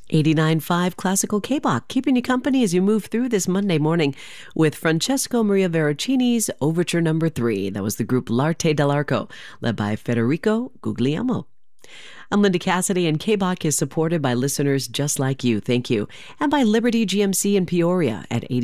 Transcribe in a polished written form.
89.5 Classical K-Bach, keeping you company as you move through this Monday morning with Francesco Maria Verrocchini's Overture No. 3. That was the group L'Arte dell'Arco, led by Federico Guglielmo. I'm Linda Cassidy, and K-Bach is supported by listeners just like you. Thank you. And by Liberty GMC in Peoria at 80.